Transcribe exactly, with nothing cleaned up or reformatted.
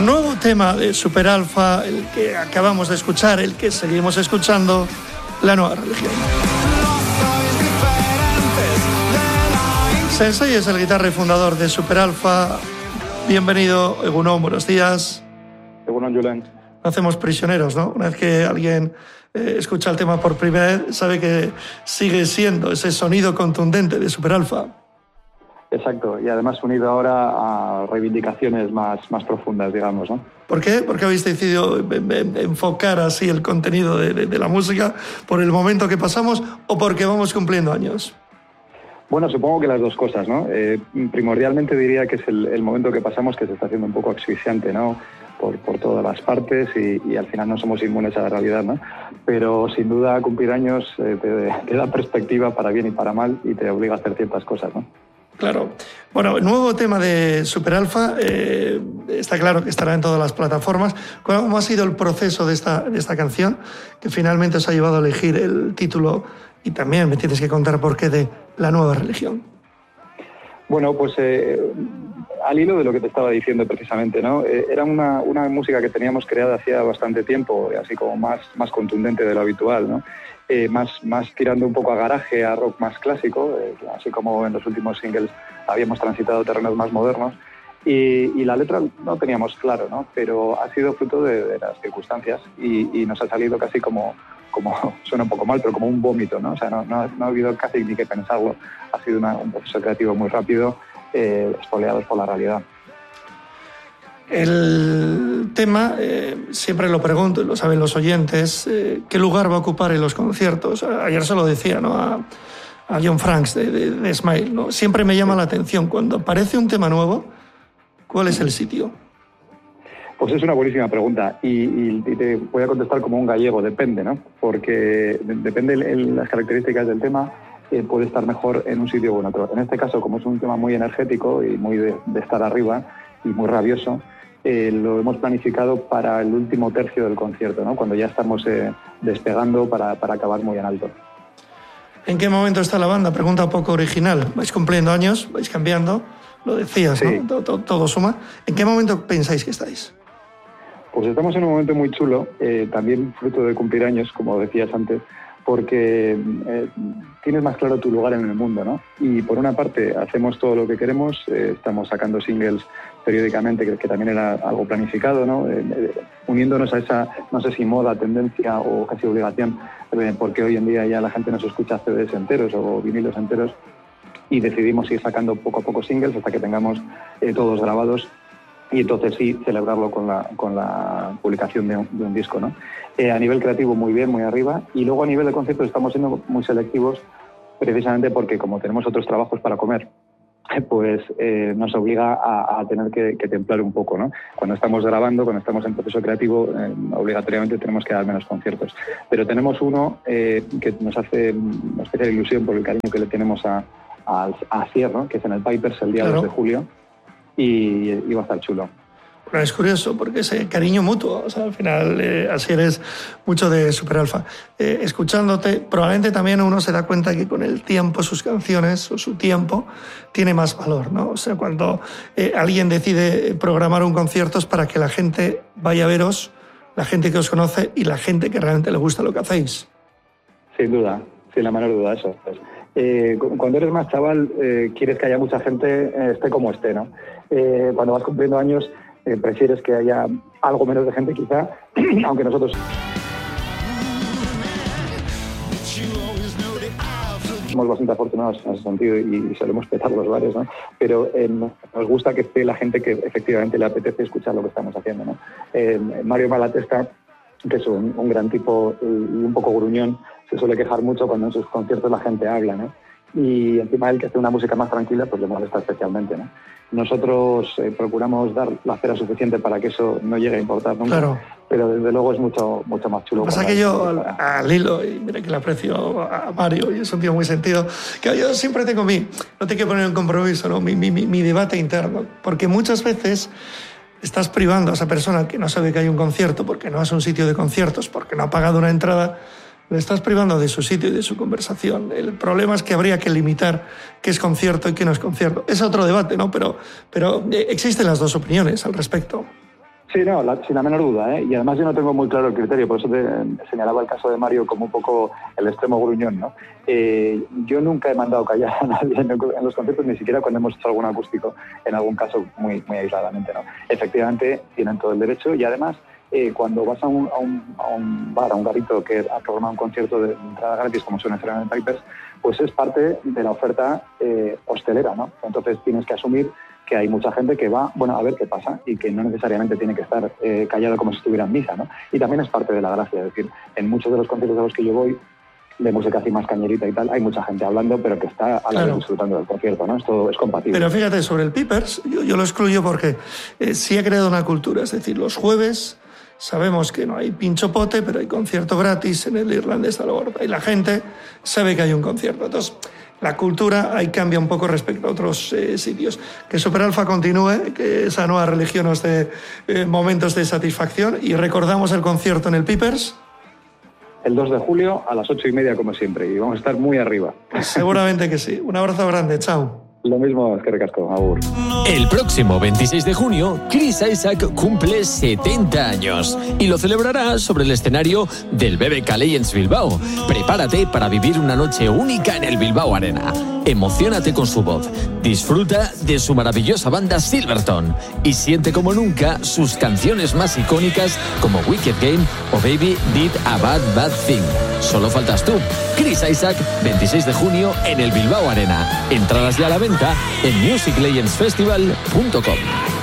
nuevo tema de Superalfa, el que acabamos de escuchar, el que seguimos escuchando, La Nueva Religión. Sensei es el guitarra y fundador de Superalfa. Bienvenido, Egunon, buenos días. Egunon, Julen. No hacemos prisioneros, ¿no? Una vez que alguien eh, escucha el tema por primera vez, sabe que sigue siendo ese sonido contundente de Superalfa. Exacto, y además unido ahora a reivindicaciones más, más profundas, digamos, ¿no? ¿Por qué? ¿Por qué habéis decidido enfocar así el contenido de, de, de la música? ¿Por el momento que pasamos o porque vamos cumpliendo años? Bueno, supongo que las dos cosas, ¿no? Eh, primordialmente diría que es el, el momento que pasamos que se está haciendo un poco asfixiante, ¿no? Por, por todas las partes y, y al final no somos inmunes a la realidad, ¿no? Pero sin duda cumplir años eh, te, te da perspectiva para bien y para mal y te obliga a hacer ciertas cosas, ¿no? Claro. Bueno, el nuevo tema de Superalfa, eh, está claro que estará en todas las plataformas. ¿Cómo ha sido el proceso de esta, de esta canción que finalmente os ha llevado a elegir el título? Y también me tienes que contar por qué de La Nueva Religión. Bueno, pues eh, al hilo de lo que te estaba diciendo precisamente, ¿no? Eh, era una, una música que teníamos creada hacía bastante tiempo, así como más, más contundente de lo habitual, ¿no? Eh, más, más tirando un poco a garaje, a rock más clásico, eh, así como en los últimos singles habíamos transitado terrenos más modernos. Y, y la letra no teníamos claro, ¿no? Pero ha sido fruto de, de las circunstancias y, y nos ha salido casi como, como, suena un poco mal, pero como un vómito, ¿no? O sea, no, no, no ha habido casi ni que pensarlo. Ha sido una, un proceso creativo muy rápido, eh, espoleados por la realidad. El tema, eh, siempre lo pregunto y lo saben los oyentes, eh, ¿qué lugar va a ocupar en los conciertos? Ayer se lo decía, ¿no? a, a John Franks de, de, de Smile, ¿no? Siempre me llama la atención cuando aparece un tema nuevo, ¿cuál es el sitio? Pues es una buenísima pregunta y, y, y te voy a contestar como un gallego, depende, ¿no? Porque de, depende de las características del tema, eh, puede estar mejor en un sitio o en otro. En este caso, como es un tema muy energético y muy de, de estar arriba y muy rabioso, Eh, lo hemos planificado para el último tercio del concierto, ¿no? Cuando ya estamos eh, despegando para, para acabar muy en alto. ¿En qué momento está la banda? Pregunta poco original. ¿Vais cumpliendo años? ¿Vais cambiando? Lo decías, sí. ¿No? Todo, todo, todo suma. ¿En qué momento pensáis que estáis? Pues estamos en un momento muy chulo, eh, también fruto de cumplir años, como decías antes, porque eh, tienes más claro tu lugar en el mundo, ¿no? Y por una parte hacemos todo lo que queremos, eh, estamos sacando singles periódicamente, que, que también era algo planificado, ¿no? Eh, eh, uniéndonos a esa, no sé si moda, tendencia o casi obligación, eh, porque hoy en día ya la gente nos escucha C Ds enteros o vinilos enteros y decidimos ir sacando poco a poco singles hasta que tengamos eh, todos grabados y entonces sí celebrarlo con la, con la publicación de un, de un disco, ¿no? Eh, a nivel creativo muy bien, muy arriba, y luego a nivel de conciertos estamos siendo muy selectivos precisamente porque como tenemos otros trabajos para comer, pues eh, nos obliga a, a tener que, que templar un poco, ¿no? Cuando estamos grabando, cuando estamos en proceso creativo, eh, obligatoriamente tenemos que dar menos conciertos. Pero tenemos uno eh, que nos hace una especial ilusión por el cariño que le tenemos a, a, a Asier, ¿no? Que es en el Pipers el día claro. dos de julio. Y, y va a estar chulo. Bueno, es curioso porque ese cariño mutuo, o sea, al final eh, así eres mucho de Superalfa. Eh, escuchándote, probablemente también uno se da cuenta que con el tiempo sus canciones o su tiempo tiene más valor, ¿no? O sea, cuando eh, alguien decide programar un concierto es para que la gente vaya a veros, la gente que os conoce y la gente que realmente le gusta lo que hacéis. Sin duda, sin la menor duda, eso. Pues. Eh, cuando eres más chaval, eh, quieres que haya mucha gente, eh, esté como esté, ¿no? Eh, cuando vas cumpliendo años, eh, prefieres que haya algo menos de gente quizá, aunque nosotros somos bastante afortunados en ese sentido y, y solemos petar los bares, ¿no? Pero eh, nos gusta que esté la gente que efectivamente le apetece escuchar lo que estamos haciendo, ¿no? Eh, Mario Malatesta, que es un, un gran tipo y un poco gruñón, se suele quejar mucho cuando en sus conciertos la gente habla, ¿no? Y encima él, que hace una música más tranquila, pues le molesta especialmente, ¿no? Nosotros eh, procuramos dar la cera suficiente para que eso no llegue a importar nunca, claro. Pero desde luego es mucho, mucho más chulo. Pasa que yo al, al hilo, y mira que le aprecio a Mario, y es un tío muy sentido, que yo siempre tengo mi, no te quiero poner en compromiso, ¿no? mi, mi, mi debate interno, porque muchas veces estás privando a esa persona que no sabe que hay un concierto, porque no es un sitio de conciertos, porque no ha pagado una entrada, le estás privando de su sitio y de su conversación. El problema es que habría que limitar qué es concierto y qué no es concierto. Es otro debate, ¿no? Pero, pero existen las dos opiniones al respecto. Sí, no, la, sin la menor duda, ¿eh? Y además yo no tengo muy claro el criterio, por eso te señalaba el caso de Mario como un poco el extremo gruñón, ¿no? Eh, yo nunca he mandado callar a nadie en, en los conciertos, ni siquiera cuando hemos hecho algún acústico, en algún caso muy, muy aisladamente, ¿no? Efectivamente, tienen todo el derecho y además, eh, cuando vas a un, a, un, a un bar, a un garito que ha programado un concierto de entrada gratis, como suele ser en el Pipers, pues es parte de la oferta eh, hostelera, ¿no? Entonces tienes que asumir que hay mucha gente que va, bueno, a ver qué pasa y que no necesariamente tiene que estar eh, callado como si estuviera en misa, ¿no? Y también es parte de la gracia, es decir, en muchos de los conciertos a los que yo voy, de música así más cañerita y tal, hay mucha gente hablando, pero que está a la vez disfrutando del concierto, ¿no? Esto es compatible. Pero fíjate, sobre el Pipers, yo, yo lo excluyo porque eh, sí ha creado una cultura, es decir, los jueves sabemos que no hay pincho pote, pero hay concierto gratis en el Irlandés a la Horta y la gente sabe que hay un concierto. Entonces, la cultura ahí cambia un poco respecto a otros eh, sitios. Que Superalfa continúe, que esa nueva religión nos dé eh, momentos de satisfacción. Y recordamos el concierto en el Pipers. El dos de julio a las ocho y media, como siempre, y vamos a estar muy arriba. Seguramente que sí. Un abrazo grande, chao. Lo mismo, es que recasco, agur. El próximo veintiséis de junio, Chris Isaak cumple setenta años y lo celebrará sobre el escenario del B B K Legends Bilbao. Prepárate para vivir una noche única en el Bilbao Arena. Emociónate con su voz, disfruta de su maravillosa banda Silverton y siente como nunca sus canciones más icónicas como Wicked Game o Baby Did a Bad Bad Thing. Solo faltas tú. Chris Isaak, veintiséis de junio en el Bilbao Arena. Entradas ya a la venta en music legends festival punto com.